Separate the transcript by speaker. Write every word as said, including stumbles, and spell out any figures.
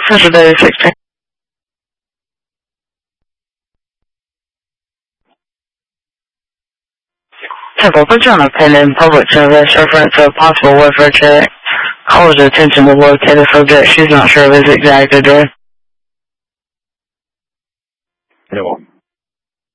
Speaker 1: Saturday sixteen. Temple, put you on a pending public service reference to a possible welfare check. Call his attention to locate a subject she's not sure of his exact address.